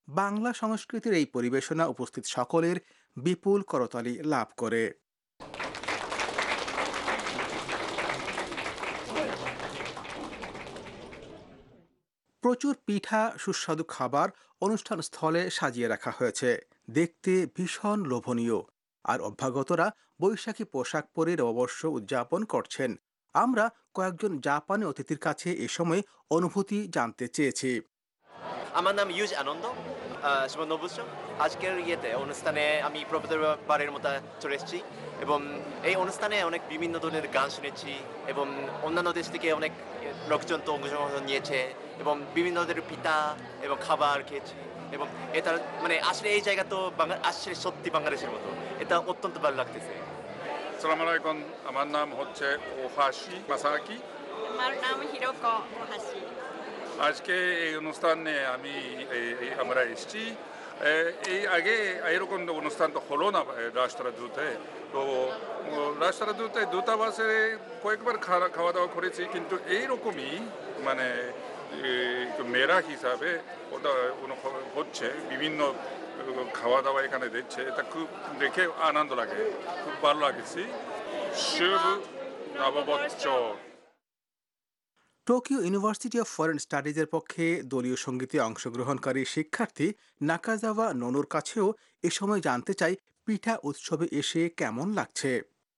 বাংলা সংস্কৃতির এই পরিবেশনা উপস্থিত সকলের বিপুল করতালি লাভ করে। প্রচুর পিঠা, সুস্বাদু খাবার অনুষ্ঠান স্থলে সাজিয়ে রাখা হয়েছে, দেখতে ভীষণ লোভনীয়। আর অভ্যাগতরা বৈশাখী পোশাক পরে নববর্ষ উদযাপন করছেন। আমরা কয়েকজন জাপানি অতিথির কাছে এ সময় অনুভূতি জানতে চেয়েছি। আমার নাম ইউজ আনন্দ, শুভ নববর্ষ। আজকের অনুষ্ঠানে আমি প্রথমবারের মতো চলে এসেছি এবং এই অনুষ্ঠানে অনেক বিভিন্ন ধরনের গান শুনেছি এবং অন্যান্য দেশ থেকে অনেক লোকজন তো অংশগ্রহণ নিয়েছে এবং বিভিন্ন ধরনের পিঠা এবং খাবার খেয়েছি এবং এটা মানে আসলে এই জায়গা তো আসলে সত্যি বাংলাদেশের মতো, এটা অত্যন্ত ভালো লাগতেছে। আসসালামু আলাইকুম, আমার নাম হচ্ছে ওহাশি মাসাকি। আমার নাম হিরোকো ওহাশি। আজকে এই অনুষ্ঠানে আমরা এসেছি। এই আগে এরকম অনুষ্ঠান তো হলো না রাষ্ট্রদূতে। তো রাষ্ট্রদূতে দূতাবাসে কয়েকবার খাওয়া দাওয়া করেছি, কিন্তু এইরকমই মানে মেরা হিসাবে ওটা হচ্ছে বিভিন্ন খাওয়া দাওয়া এখানে দিচ্ছে, এটা খুব দেখে আনন্দ লাগে, খুব ভালো লাগেছি। শুভ নববর্ষ। টোকিও ইউনিভার্সিটি অফ ফরেন স্টাডিজের পক্ষে দলীয় সঙ্গীতে অংশগ্রহণকারী শিক্ষার্থী নাকাজাওয়া ননুর কাছেও এ সময় জানতে চাই পিঠা উৎসবে এসে কেমন লাগছে।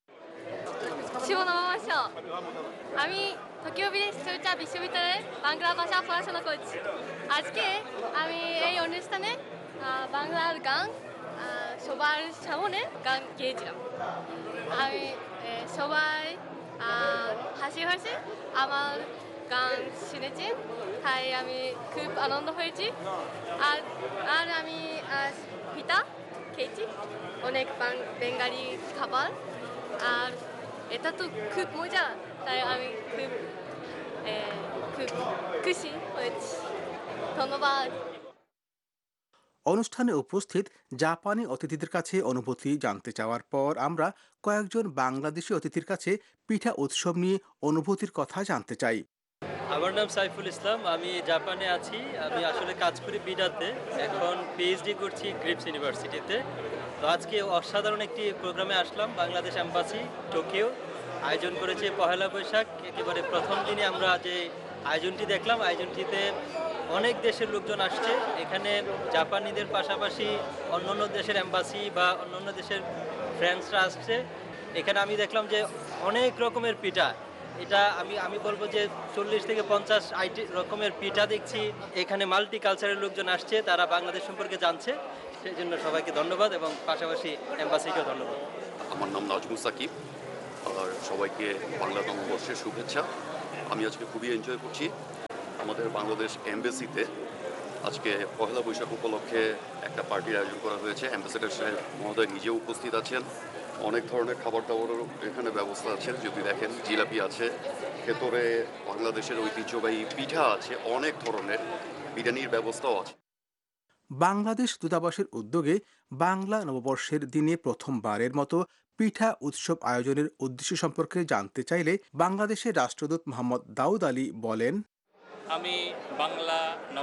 শুভ নববর্ষ। আমি টোকিও বিশ্ববিদ্যালয়ে বাংলা ভাষা পড়াশোনা করছি। আজকে আমি এই অনুষ্ঠানে বাংলার গান সবার সামনে গান গেয়েছিলাম। আমি সবাই হাসি হাসি আমার গান শুনেছি, তাই আমি খুব আনন্দ হয়েছি। আর আর আমি পিঠা খেয়েছি, অনেক বেঙ্গালি খাবার। আর এটা তো খুব মজা, তাই আমি খুব খুব খুশি হয়েছি। ধন্যবাদ। অনুষ্ঠানে উপস্থিত জাপানি অতিথিদের কাছে অনুভূতি জানতে চাওয়ার পর আমরা কয়েকজন বাংলাদেশি অতিথির কাছে পিঠা উৎসব নিয়ে অনুভূতির কথা জানতে চাই। আমার নাম সাইফুল ইসলাম, আমি জাপানে আছি। আমি আসলে কাজ করি বিডাতে, এখন পিএইচডি করছি গ্রিপস ইউনিভার্সিটিতে। তো আজকে অসাধারণ একটি প্রোগ্রামে আসলাম। বাংলাদেশ এম্বাসি টোকিও আয়োজন করেছে পহেলা বৈশাখ। একেবারে প্রথম দিনে আমরা যে আয়োজনটি দেখলাম, আয়োজনটিতে অনেক দেশের লোকজন আসছে। এখানে জাপানিদের পাশাপাশি অন্যান্য দেশের এম্বাসি বা অন্যান্য দেশের ফ্রেন্ডসরা আসছে। এখানে আমি দেখলাম যে অনেক রকমের পিঠা, এটা আমি বলবো যে 40 থেকে 50 রকমের পিঠা দেখছি। এখানে মাল্টি কালচারের লোকজন আসছে, তারা বাংলাদেশ সম্পর্কে জানছে। সেই জন্য সবাইকে ধন্যবাদ এবং পাশাপাশি এম্বাসিকেও ধন্যবাদ। আমার নাম নাজমুল সাকিব, আর সবাইকে বাংলা নববর্ষের শুভেচ্ছা। আমি আজকে খুবই এনজয় করছি। আমাদের বাংলাদেশ এমবেসিতে আজকে পহেলা বৈশাখ উপলক্ষে একটা পার্টির আয়োজন করা হয়েছে। অ্যাম্বাসেডর সাহেব মহোদয় নিজেও উপস্থিত আছেন। অনেক ধরনের খাবার দাবারেরও এখানে ব্যবস্থা আছে। যদি দেখেন, জিলাপি আছে, ভেতরে বাংলাদেশের ঐতিহ্যবাহী পিঠা আছে, অনেক ধরনের বিরিয়ানির ব্যবস্থাও আছে। বাংলাদেশ দূতাবাসের উদ্যোগে বাংলা নববর্ষের দিনে প্রথমবারের মতো পিঠা উৎসব আয়োজনের উদ্দেশ্য সম্পর্কে জানতে চাইলে বাংলাদেশের রাষ্ট্রদূত মোহাম্মদ দাউদ আলী বলেন, আমি বাংলা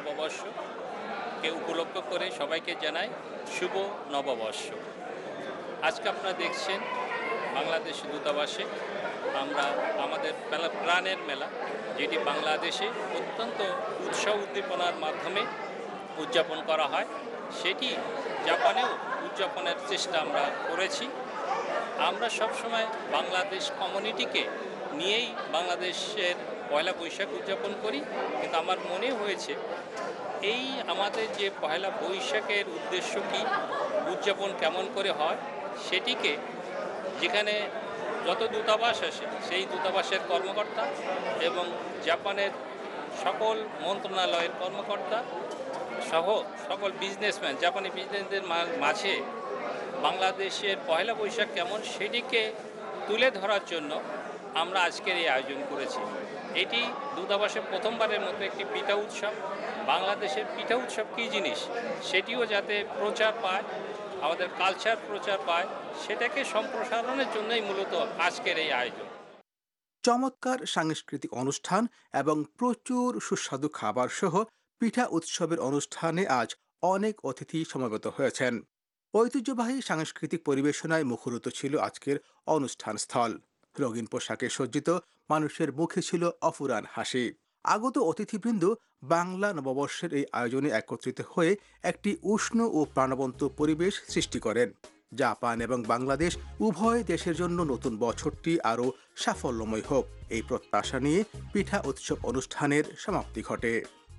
নববর্ষকে উপলক্ষ করে সবাইকে জানাই শুভ নববর্ষ। আজকে আপনারা দেখছেন বাংলাদেশ দূতাবাসে আমরা আমাদের প্রাণের মেলা, যেটি বাংলাদেশে অত্যন্ত উৎসাহ উদ্দীপনার মাধ্যমে উদযাপন করা হয়, সেটি জাপানেও উদযাপনের চেষ্টা আমরা করেছি। আমরা সবসময় বাংলাদেশ কমিউনিটিকে নিয়েই বাংলাদেশের পয়লা বৈশাখ উদযাপন করি, কিন্তু আমার মনে হয়েছে এই আমাদের যে পয়লা বৈশাখের উদ্দেশ্য কী, উদযাপন কেমন করে হয়, সেটিকে যেখানে যত দূতাবাস আসে সেই দূতাবাসের কর্মকর্তা এবং জাপানের সকল মন্ত্রণালয়ের কর্মকর্তা সহ সকল বিজনেসম্যান, জাপানি বিজনেসদের মাঝে বাংলাদেশের পয়লা বৈশাখ কেমন সেটিকে তুলে ধরার জন্য আমরা আজকের এই আয়োজন করেছি। এটি দূতাবাসের প্রথমবারের মতো একটি পিঠা উৎসব। বাংলাদেশের পিঠা উৎসব কী জিনিস সেটিও যাতে প্রচার পায়, আমাদের কালচার প্রচার পায়, সেটাকে সম্প্রসারণের জন্যই মূলত আজকের এই আয়োজন। চমৎকার সাংস্কৃতিক অনুষ্ঠান এবং প্রচুর সুস্বাদু খাবার সহ পিঠা উৎসবের অনুষ্ঠানে আজ অনেক অতিথি সমবেত হয়েছেন। ঐতিহ্যবাহী সাংস্কৃতিক পরিবেশনায় মুখরিত ছিল আজকের অনুষ্ঠান স্থল। রঙিন পোশাকে সজ্জিত মানুষের মুখে ছিল অফুরান হাসি। আগত অতিথিবৃন্দ বাংলা নববর্ষের এই আয়োজনে একত্রিত হয়ে একটি উষ্ণ ও প্রাণবন্ত পরিবেশ সৃষ্টি করেন। জাপান এবং বাংলাদেশ উভয় দেশের জন্য নতুন বছরটি আরও সাফল্যময় হোক, এই প্রত্যাশা নিয়ে পিঠা উৎসব অনুষ্ঠানের সমাপ্তি ঘটে।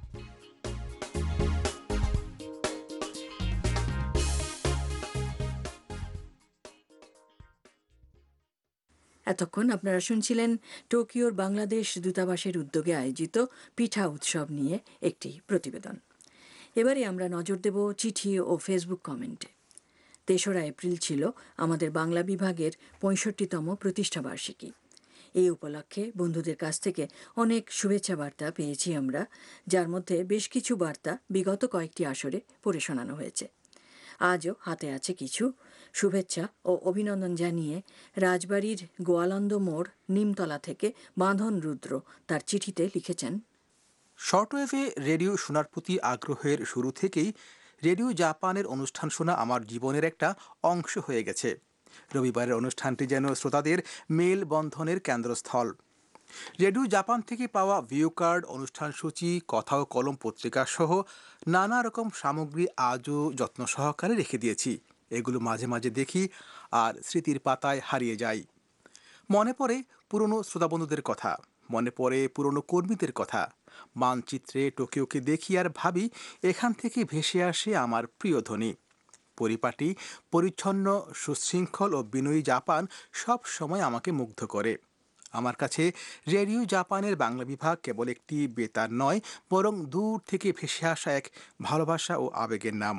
এতক্ষণ আপনারা শুনছিলেন টোকিওর বাংলাদেশ দূতাবাসের উদ্যোগে আয়োজিত পিঠা উৎসব নিয়ে একটি প্রতিবেদন। এবারে আমরা নজর দেব চিঠি ও ফেসবুক কমেন্টে। ৩রা এপ্রিল ছিল আমাদের বাংলা বিভাগের ৬৫তম প্রতিষ্ঠাবার্ষিকী। এই উপলক্ষে বন্ধুদের কাছ থেকে অনেক শুভেচ্ছা বার্তা পেয়েছি আমরা, যার মধ্যে বেশ কিছু বার্তা বিগত কয়েকটি আসরে পড়ে শোনানো হয়েছে। আজও হাতে আছে কিছু শুভেচ্ছা ও অভিনন্দন জানিয়ে রাজবাড়ির গোয়ালন্দ মোড় নিমতলা থেকে বাঁধন রুদ্র তার চিঠিতে লিখেছেন, শর্টওয়েভে রেডিও শোনার প্রতি আগ্রহের শুরু থেকেই রেডিও জাপানের অনুষ্ঠান শোনা আমার জীবনের একটা অংশ হয়ে গেছে। রবিবারের অনুষ্ঠানটি যেন শ্রোতাদের মেল বন্ধনের কেন্দ্রস্থল। রেডিও জাপান থেকে পাওয়া ভিউ কার্ড, অনুষ্ঠান সূচি, কথা ও কলম পত্রিকা সহ নানা রকম সামগ্রী আজও যত্ন সহকারে রেখে দিয়েছি। এগুলো মাঝে মাঝে দেখি আর স্মৃতির পাতায় হারিয়ে যায়। মনে পড়ে পুরনো শ্রোতাবন্ধুদের কথা, মনে পড়ে পুরনো কর্মীদের কথা। মানচিত্রে টোকিওকে দেখি আর ভাবি এখান থেকে ভেসে আসে আমার প্রিয় ধ্বনি। পরিপাটি, পরিচ্ছন্ন, সুশৃঙ্খল ও বিনয়ী জাপান সব সময় আমাকে মুগ্ধ করে। আমার কাছে রেডিও জাপানের বাংলা বিভাগ কেবল একটি বেতার নয়, বরং দূর থেকে ভেসে আসা এক ভালোবাসা ও আবেগের নাম।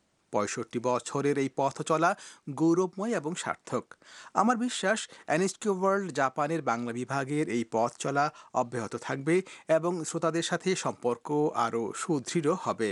৬৫ বছরের এই পথ চলা গৌরবময় এবং সার্থক। আমার বিশ্বাস এনএসকে ওয়ার্ল্ড জাপানের বাংলা বিভাগের এই পথ চলা অব্যাহত থাকবে এবং শ্রোতাদের সাথে সম্পর্ক আরও সুদৃঢ় হবে।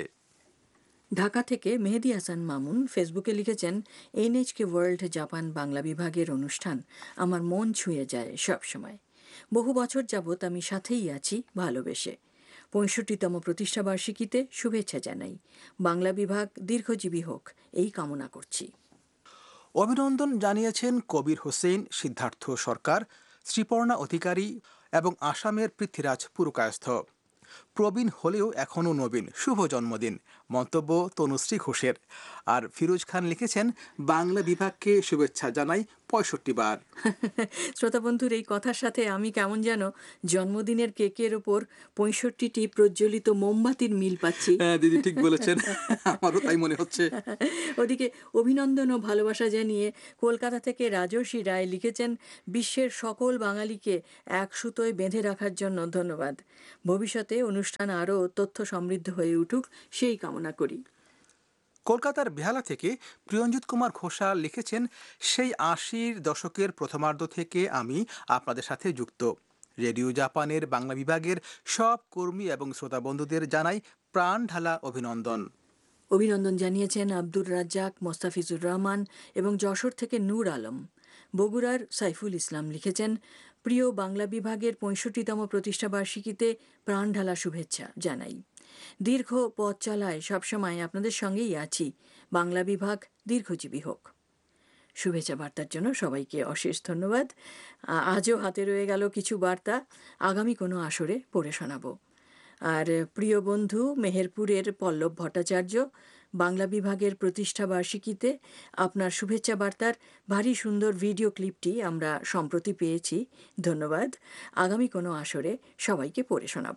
ঢাকা থেকে মেহেদী হাসান মামুন ফেসবুকে লিখেছেন, এনএইচকে ওয়ার্ল্ড জাপান বাংলা বিভাগের অনুষ্ঠান আমার মন ছুঁয়ে যায় সব সময়। বহু বছর যাবৎ আমি সাথেই আছি ভালোবেসে। ৬৫তম প্রতিষ্ঠাবার্ষিকীতে শুভেচ্ছা জানাই। বাংলা বিভাগ দীর্ঘজীবী হোক এই কামনা করছি। অভিনন্দন জানিয়েছেন কবির হোসেন, সিদ্ধার্থ সরকার, শ্রীপর্ণা অধিকারী এবং আসামের পৃথ্বীরাজ পুরকায়স্থ। প্রবীণ হলেও এখনও নবীন, শুভ জন্মদিন, মন্তব্য তনুশ্রী ঘোষের। আর ফিরোজ খান লিখেছেন, বাংলা বিভাগকে শুভেচ্ছা জানাই ৬৫ বার। শ্রোতাবন্ধুর এই কথার সাথে আমি কেমন যেন জন্মদিনের কেকের ওপর ৬৫টি প্রজ্বলিত মোমবাতির মিল পাচ্ছি। হ্যাঁ দিদি, ঠিক বলেছেন, আমারও তাই মনে হচ্ছে। ওদিকে অভিনন্দন ও ভালোবাসা জানিয়ে কলকাতা থেকে রাজর্ষি রায় লিখেছেন, বিশ্বের সকল বাঙালিকে এক সুতোয় বেঁধে রাখার জন্য ধন্যবাদ। ভবিষ্যতে অনুষ্ঠান আরও তথ্য সমৃদ্ধ হয়ে উঠুক সেই কামনা করি। কলকাতার বেহালা থেকে প্রিয়ঞ্জিত কুমার ঘোষাল লিখেছেন, সেই ৮০-র দশকের প্রথমার্ধ থেকে আমি আপনাদের সাথে যুক্ত। রেডিও জাপানের বাংলা বিভাগের সব কর্মী এবং শ্রোতা বন্ধুদের জানাই প্রাণ ঢালা অভিনন্দন। অভিনন্দন জানিয়েছেন আব্দুর রাজ্জাক, মোস্তাফিজুর রহমান এবং যশোর থেকে নূর আলম। বগুড়ার সাইফুল ইসলাম লিখেছেন, প্রিয় বাংলা বিভাগের ৬৫তম প্রতিষ্ঠাবার্ষিকীতে প্রাণ ঢালা শুভেচ্ছা জানাই। দীর্ঘ পথ চলায় সবসময় আপনাদের সঙ্গেই আছি। বাংলা বিভাগ দীর্ঘজীবী হোক। শুভেচ্ছা বার্তার জন্য সবাইকে অশেষ ধন্যবাদ। আজও হাতে রয়ে গেল কিছু বার্তা, আগামী কোনো আসরে পড়ে শোনাব। আর প্রিয় বন্ধু মেহেরপুরের পল্লব ভট্টাচার্য, বাংলা বিভাগের প্রতিষ্ঠাবার্ষিকীতে আপনার শুভেচ্ছা বার্তার ভারী সুন্দর ভিডিও ক্লিপটি আমরা সম্প্রতি পেয়েছি, ধন্যবাদ। আগামী কোনো আসরে সবাইকে পড়ে শোনাব।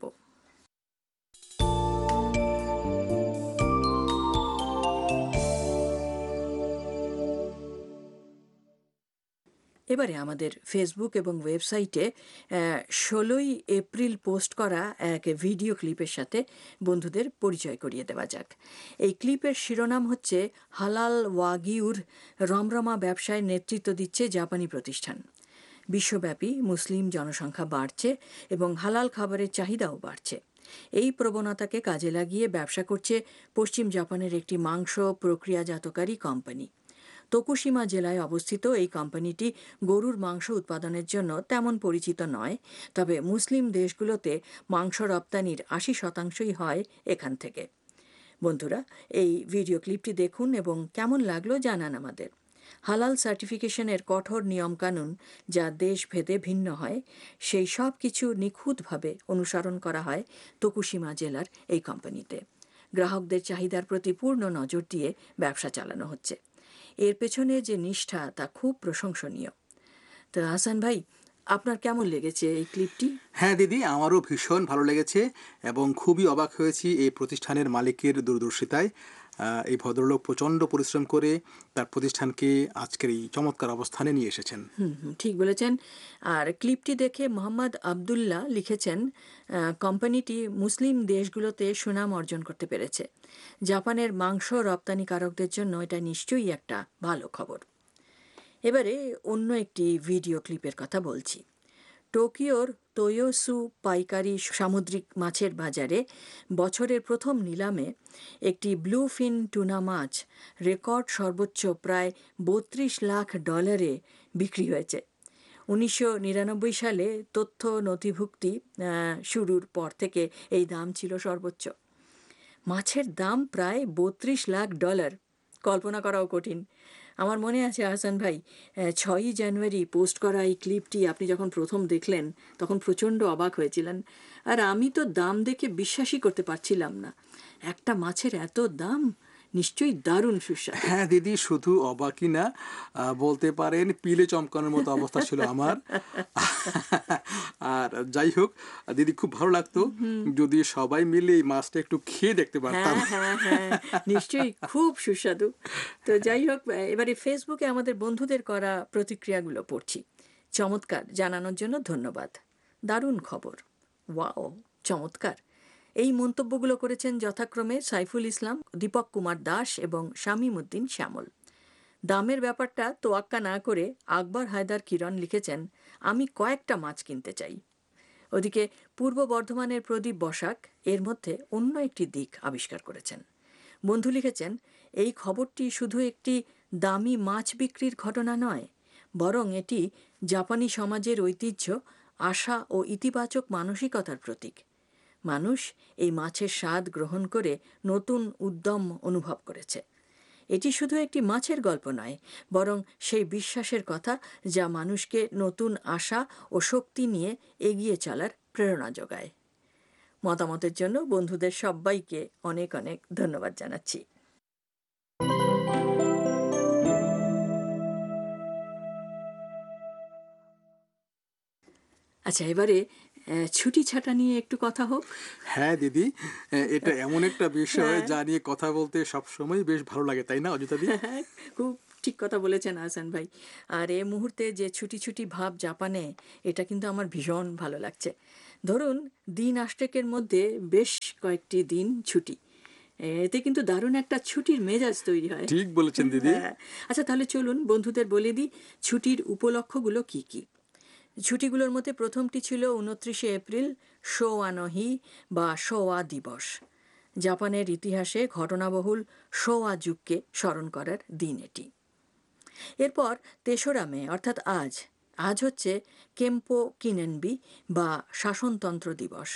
এবারে আমাদের ফেসবুক এবং ওয়েবসাইটে ১৬ই এপ্রিল পোস্ট করা এক ভিডিও ক্লিপের সাথে বন্ধুদের পরিচয় করিয়ে দেওয়া যাক। এই ক্লিপের শিরোনাম হচ্ছে, হালাল ওয়াগিউর রমরমা ব্যবসায় নেতৃত্ব দিচ্ছে জাপানি প্রতিষ্ঠান। বিশ্বব্যাপী মুসলিম জনসংখ্যা বাড়ছে এবং হালাল খাবারের চাহিদাও বাড়ছে। এই প্রবণতাকে কাজে লাগিয়ে ব্যবসা করছে পশ্চিম জাপানের একটি মাংস প্রক্রিয়াজাতকারী কোম্পানি। তোকুশিমা জেলায় অবস্থিত এই কোম্পানিটি গরুর মাংস উৎপাদনের জন্য তেমন পরিচিত নয়, তবে মুসলিম দেশগুলোতে মাংস রপ্তানির ৮০% হয় এখান থেকে। বন্ধুরা, এই ভিডিও ক্লিপটি দেখুন এবং কেমন লাগলো জানান আমাদের। হালাল সার্টিফিকেশনের কঠোর নিয়মকানুন যা দেশভেদে ভিন্ন হয়, সেই সব কিছু নিখুঁতভাবে অনুসরণ করা হয় তোকুশিমা জেলার এই কোম্পানিতে। গ্রাহকদের চাহিদার প্রতি পূর্ণ নজর দিয়ে ব্যবসা চালানো হচ্ছে। এর পেছনে যে নিষ্ঠা তা খুব প্রশংসনীয়। তো হাসান ভাই, আপনার কেমন লেগেছে এই ক্লিপটি? হ্যাঁ দিদি, আমারও ভীষণ ভালো লেগেছে এবং খুবই অবাক হয়েছি এই প্রতিষ্ঠানের মালিকের দূরদর্শিতায়। এই ভদ্রলোক প্রচণ্ড পরিশ্রম করে তার প্রতিষ্ঠানকে আজকের এই চমৎকার অবস্থানে নিয়ে এসেছেন। ঠিক বলেছেন। আর ক্লিপটি দেখে মোহাম্মদ আবদুল্লাহ লিখেছেন, কোম্পানিটি মুসলিম দেশগুলোতে সুনাম অর্জন করতে পেরেছে। জাপানের মাংস রপ্তানিকারকদের জন্য এটা নিশ্চয়ই একটা ভালো খবর। এবারে অন্য একটি ভিডিও ক্লিপের কথা বলছি। টোকিওর তোয়োসু পাইকারি সামুদ্রিক মাছের বাজারে বছরের প্রথম নিলামে একটি ব্লুফিন টুনা মাছ রেকর্ড সর্বোচ্চ প্রায় $32 লাখ বিক্রি হয়েছে। 1999 সালে তথ্য নথিভুক্তি শুরুর পর থেকে এই দাম ছিল সর্বোচ্চ। মাছের দাম প্রায় $32 লাখ, কল্পনা করাও কঠিন। আমার মনে আছে হাসান ভাই, 6ই জানুয়ারি পোস্ট করা এই ক্লিপটি আপনি যখন প্রথম দেখলেন তখন প্রচণ্ড অবাক হয়েছিলেন। আর আমি তো দাম দেখে বিশ্বাসই করতে পারছিলাম না। একটা মাছের এত দাম, নিশ্চয়ই দারুণ সুস্বাদু। হ্যাঁ দিদি, শুধু অবাকই না, বলতে পারেন পিলে চমকানোর মতো অবস্থা ছিল আমার। আর যাই হোক দিদি, খুব ভালো লাগতো যদি সবাই মিলে এই মাছটা একটু খেয়ে দেখতে পারতাম। হ্যাঁ হ্যাঁ হ্যাঁ, নিশ্চয়ই খুব সুস্বাদু। তো যাই হোক, এবারে ফেসবুকে আমাদের বন্ধুদের করা প্রতিক্রিয়াগুলো পড়ছি। চমৎকার জানানোর জন্য ধন্যবাদ। দারুণ খবর, ওয়াও, চমৎকার। এই মন্তব্যগুলো করেছেন যথাক্রমে সাইফুল ইসলাম, দীপক কুমার দাস এবং শামীম উদ্দিন শ্যামল। দামের ব্যাপারটা তোয়াক্কা না করে আকবর হায়দার কিরণ লিখেছেন, আমি কয়েকটা মাছ কিনতে চাই। ওদিকে পূর্ব বর্ধমানের প্রদীপ বসাক এর মধ্যে অন্য একটি দিক আবিষ্কার করেছেন। বন্ধু লিখেছেন, এই খবরটি শুধু একটি দামি মাছ বিক্রির ঘটনা নয়, বরং এটি জাপানি সমাজের ঐতিহ্য, আশা ও ইতিবাচক মানসিকতার প্রতীক। মানুষ এই মাছের স্বাদ গ্রহণ করে নতুন উদ্যম অনুভব করেছে। এটি শুধু একটি মাছের গল্প নয়, বরং সেই বিশ্বাসের কথা যা মানুষকে নতুন আশা ও শক্তি নিয়ে এগিয়ে চলার প্রেরণা যোগায়। মতামতের জন্য বন্ধুদের সবাইকে অনেক অনেক ধন্যবাদ জানাচ্ছি। আচ্ছা, এবারে ছুটি ছাটা নিয়ে একটু কথা হোক। হ্যাঁ দিদি, এটা এমন একটা বিষয় যা নিয়ে কথা বলতে সবসময় বেশ ভালো লাগে, তাই না অজিতা দি? খুব ঠিক কথা বলেছেন হাসান ভাই। আর এই মুহূর্তে যে ছুটি ছুটি ভাব জাপানে, এটা কিন্তু আমার ভীষণ ভালো লাগছে। ধরুন, দিন আষ্টেকের মধ্যে বেশ কয়েকটি দিন ছুটি, এতে কিন্তু দারুণ একটা ছুটির মেজাজ তৈরি হয়। ঠিক বলেছেন দিদি। আচ্ছা, তাহলে চলুন বন্ধুদের বলে দিই ছুটির উপলক্ষগুলো কি কি। ছুটিগুলোর মধ্যে প্রথমটি ছিল 29শে এপ্রিল, শোয়ানহি বা শোয়া দিবস। জাপানের ইতিহাসে ঘটনাবহুল শোয়া যুগকে স্মরণ করার দিন এটি। এরপর 3রা মে অর্থাৎ আজ হচ্ছে কেম্পো কিনেনবি বা শাসনতন্ত্র দিবস।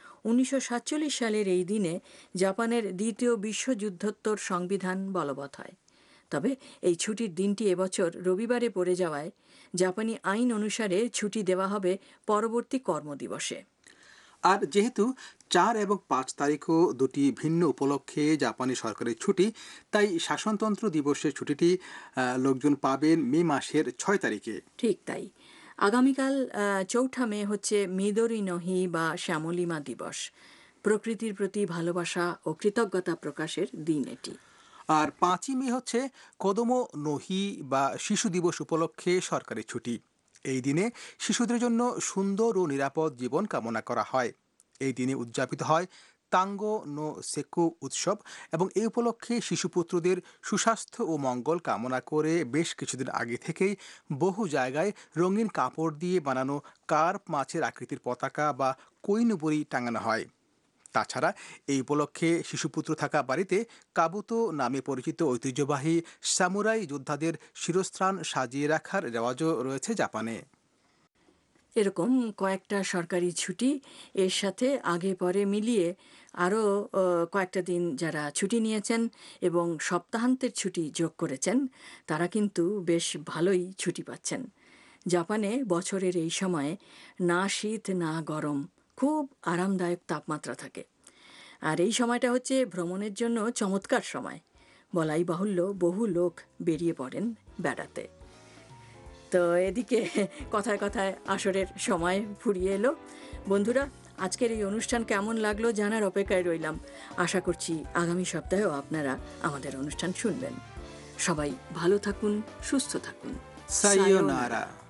1947 সালের এই দিনে জাপানের দ্বিতীয় বিশ্বযুদ্ধোত্তর সংবিধান বলবৎ হয়। তবে এই ছুটির দিনটি এবছর রবিবারে পড়ে যাওয়ায় জাপানি আইন অনুসারে ছুটি দেওয়া হবে পরবর্তী কর্মদিবসে। আর যেহেতু 4 এবং 5 তারিখও দুটি ভিন্ন উপলক্ষে জাপানি সরকারের ছুটি, তাই শাসনতন্ত্র দিবসের ছুটিটি লোকজন পাবেন মে মাসের 6 তারিখে। ঠিক তাই। আগামীকাল 4ঠা মে হচ্ছে মিদোরি নহি বা শ্যামলিমা দিবস। প্রকৃতির প্রতি ভালোবাসা ও কৃতজ্ঞতা প্রকাশের দিন এটি। আর 5ই মে হচ্ছে কোদোমো নোহি বা শিশু দিবস উপলক্ষে সরকারি ছুটি। এই দিনে শিশুদের জন্য সুন্দর ও নিরাপদ জীবন কামনা করা হয়। এই দিনে উদযাপিত হয় তাঙ্গো নো সেকু উৎসব এবং এই উপলক্ষে শিশুপুত্রদের সুস্বাস্থ্য ও মঙ্গল কামনা করে বেশ কিছুদিন আগে থেকেই বহু জায়গায় রঙিন কাপড় দিয়ে বানানো কার্প মাছের আকৃতির পতাকা বা কৈনুবরি টাঙানো হয়। তাছাড়া এই উপলক্ষে শিশুপুত্র থাকা বাড়িতে কাবুতো নামে পরিচিত ঐতিহ্যবাহী সামুরাই যোদ্ধাদের শিরস্ত্রাণ সাজিয়ে রাখার রেওয়াজও রয়েছে জাপানে। এরকম কয়েকটা সরকারি ছুটি এর সাথে আগে পরে মিলিয়ে আরও কয়েকটা দিন যারা ছুটি নিয়েছেন এবং সপ্তাহান্তের ছুটি যোগ করেছেন তারা কিন্তু বেশ ভালোই ছুটি পাচ্ছেন। জাপানে বছরের এই সময়ে না শীত না গরম, খুব আরামদায়ক তাপমাত্রা থাকে। আর এই সময়টা হচ্ছে ভ্রমণের জন্য চমৎকার সময়। বলাই বাহুল্য, বহু লোক বেরিয়ে পড়েন বেড়াতে। তো এদিকে কথায় কথায় আসরের সময় ফুরিয়ে এলো। বন্ধুরা, আজকের এই অনুষ্ঠান কেমন লাগলো জানার অপেক্ষায় রইলাম। আশা করছি আগামী সপ্তাহেও আপনারা আমাদের অনুষ্ঠান শুনবেন। সবাই ভালো থাকুন, সুস্থ থাকুন। সায়োনারা।